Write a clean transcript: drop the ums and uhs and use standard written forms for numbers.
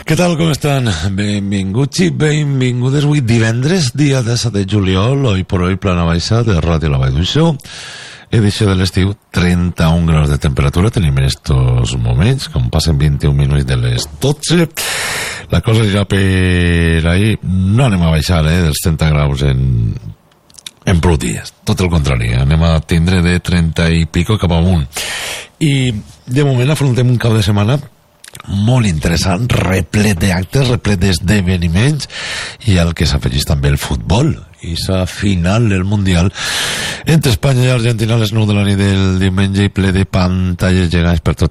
Què tal, com estan? Benvinguts i benvingudes. Avui divendres, dia 10 de juliol, hoy por hoy, plana baixa de Ràdio La Vall d'Uixó. Edició de l'estiu, 31 graus de temperatura tenim en estos moments, com passen 21 minuts de les 12. La cosa irà per ahí. No anem a baixar, dels 30 graus en prou dies. Tot el contrari, anem a tindre de 30 i pico cap amunt. I de moment afrontem un cap de setmana molt interessant, replet d'actes, replet d'esdeveniments, i al que s'afegeix també el futbol i sa final del Mundial entre Espanya i Argentina a les 9 de la nit del diumenge, i ple de pantalles gegants per tot